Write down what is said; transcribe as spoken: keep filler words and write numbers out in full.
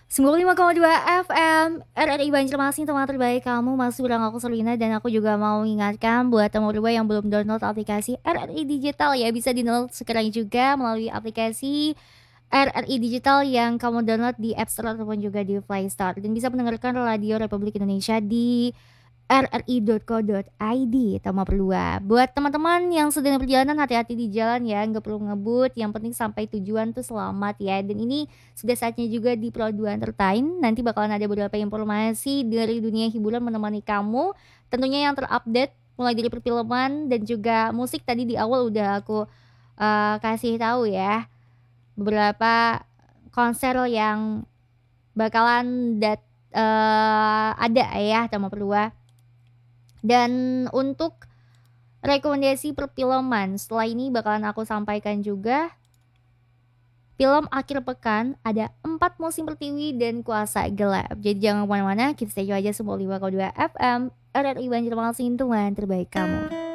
sembilan puluh lima koma dua F M R R I Banjarmasin, teman terbaik kamu. Masih bilang aku Selina, dan aku juga mau mengingatkan buat teman berdua yang belum download aplikasi R R I Digital ya, bisa di-download sekarang juga melalui aplikasi R R I Digital yang kamu download di App Store ataupun juga di Play Store, dan bisa mendengarkan Radio Republik Indonesia di r r i dot co dot i d. Tama berdua. Buat teman-teman yang sedang perjalanan, hati-hati di jalan ya, nggak perlu ngebut, yang penting sampai tujuan tuh selamat ya. Dan ini sudah saatnya juga di Pro dua Entertain, nanti bakalan ada beberapa informasi dari dunia hiburan menemani kamu, tentunya yang terupdate mulai dari perfilman dan juga musik. Tadi di awal udah aku uh, kasih tahu ya beberapa konser yang bakalan dat uh, ada ya, Tama berdua. Dan untuk rekomendasi perfilman setelah ini bakalan aku sampaikan juga film akhir pekan, ada Empat Musim Pertiwi dan Kuasa Gelap. Jadi jangan kemana-mana, kita stay aja semua lima koma dua F M R R I Banjarmasin, teman terbaik kamu.